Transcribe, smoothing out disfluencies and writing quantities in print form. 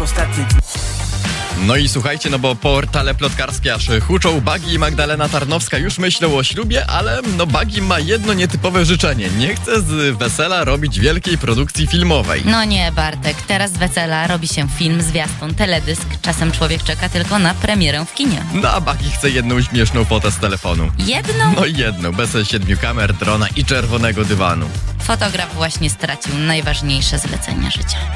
ostatnie. No i słuchajcie, no bo portale plotkarskie aż huczą. Bagi i Magdalena Tarnowska już myślą o ślubie, ale Bagi ma jedno nietypowe życzenie. Nie chce z wesela robić wielkiej produkcji filmowej. No nie, Bartek, teraz z wesela robi się film, zwiastun, teledysk. Czasem człowiek czeka tylko na premierę w kinie. No a Bagi chce jedną śmieszną fotę z telefonu. Jedną? No jedną, bez 7 kamer, drona i czerwonego dywanu. Fotograf właśnie stracił najważniejsze zlecenie życia.